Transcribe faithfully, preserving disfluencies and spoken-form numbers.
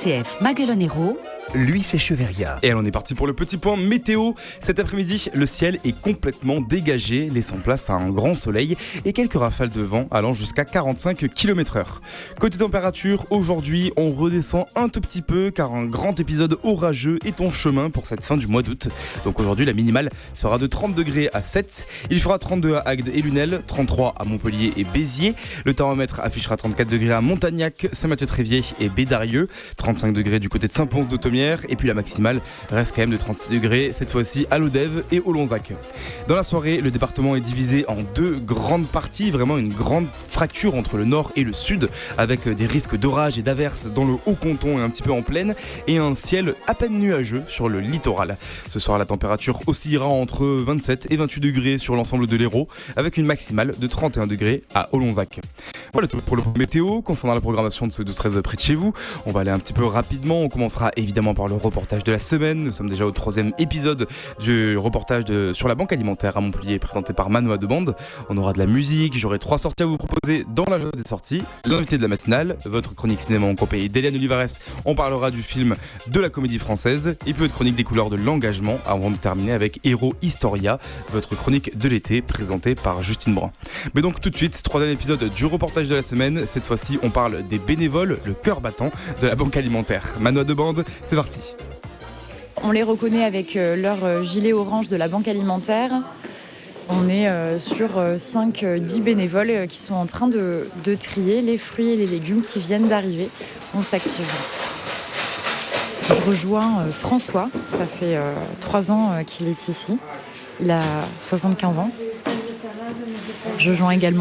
C F Maguelone-Hérault, Luis Echeverria. Et alors on est parti pour le petit point météo. Cet après-midi, le ciel est complètement dégagé, laissant place à un grand soleil et quelques rafales de vent allant jusqu'à quarante-cinq kilomètres heure. Côté température, aujourd'hui, on redescend un tout petit peu car un grand épisode orageux est en chemin pour cette fin du mois d'août. Donc aujourd'hui, la minimale sera de trente degrés à Sète, il fera trente-deux à Agde et Lunel, trente-trois à Montpellier et Béziers. Le thermomètre affichera trente-quatre degrés à Montagnac, Saint-Mathieu-Tréviers et Bédarieux, trente-cinq degrés du côté de Saint-Pons-d'Autommières. Et puis la maximale reste quand même de trente-six degrés, cette fois-ci à Lodève et au Lonzac. Dans la soirée, le département est divisé en deux grandes parties, vraiment une grande fracture entre le nord et le sud, avec des risques d'orage et d'averses dans le Haut-Canton et un petit peu en plaine, et un ciel à peine nuageux sur le littoral. Ce soir, la température oscillera entre vingt-sept et vingt-huit degrés sur l'ensemble de l'Hérault, avec une maximale de trente et un degrés à Olonzac. Voilà tout pour le météo. Concernant la programmation de ce douze treize près de chez vous, on va aller un petit peu rapidement. On commencera évidemment par le reportage de la semaine. Nous sommes déjà au troisième épisode du reportage de, sur la banque alimentaire à Montpellier, présenté par Manoa de Bande. On aura de la musique, j'aurai trois sorties à vous proposer dans l'agenda des sorties. L'invité de la matinale, votre chronique cinéma en compagnie d'Eliane Olivares. On parlera du film de la comédie française et puis votre chronique des couleurs de l'engagement avant de terminer avec Héros Historia, votre chronique de l'été présentée par Justine Brun. Mais donc tout de suite, troisième épisode du reportage de la semaine. Cette fois-ci, on parle des bénévoles, le cœur battant de la banque alimentaire. Manoa de Bande, c'est parti. On les reconnaît avec leur gilet orange de la banque alimentaire. On est sur cinq dix bénévoles qui sont en train de, de trier les fruits et les légumes qui viennent d'arriver. On s'active. Je rejoins François, ça fait trois ans qu'il est ici. Il a soixante-quinze ans. Je rejoins également